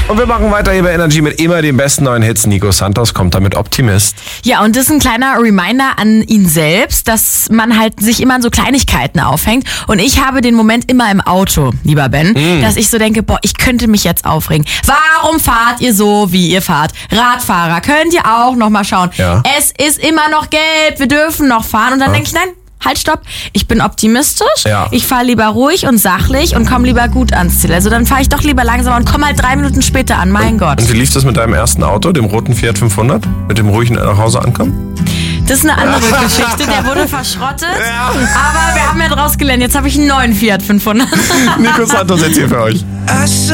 Und wir machen weiter hier bei Energy mit immer den besten neuen Hits. Nico Santos kommt damit Optimist. Ja, und das ist ein kleiner Reminder an ihn selbst, dass man halt sich immer an so Kleinigkeiten aufhängt. Und ich habe den Moment immer im Auto, lieber Ben, dass ich so denke, boah, ich könnte mich jetzt aufregen. Warum fahrt ihr so, wie ihr fahrt? Radfahrer, könnt ihr auch noch mal schauen. Ja. Es ist immer noch gelb, wir dürfen noch fahren. Und dann denke ich, nein, halt, stopp. Ich bin optimistisch. Ja. Ich fahre lieber ruhig und sachlich und komme lieber gut ans Ziel. Also dann fahre ich doch lieber langsamer und komme halt 3 Minuten später an. Mein Gott. Und wie lief das mit deinem ersten Auto, dem roten Fiat 500? Mit dem ruhigen nach Hause ankommen? Das ist eine andere Geschichte. Der wurde verschrottet. Ja. Aber wir haben ja draus gelernt. Jetzt habe ich einen neuen Fiat 500. Nico Santos jetzt hier für euch.